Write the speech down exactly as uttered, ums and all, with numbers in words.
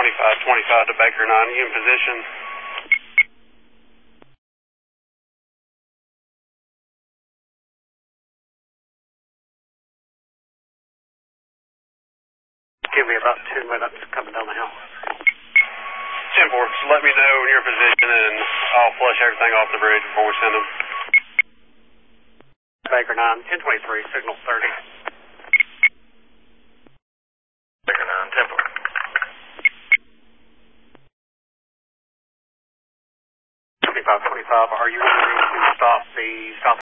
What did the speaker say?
twenty-five twenty-five to Baker nine. Are you in position? Give me about two minutes coming down the hill. ten four, just let me know when you're in position and I'll flush everything off the bridge before we send them. Baker nine, ten twenty-three, signal thirty. Baker nine, ten four. twenty-five twenty-five, are you ready to stop the south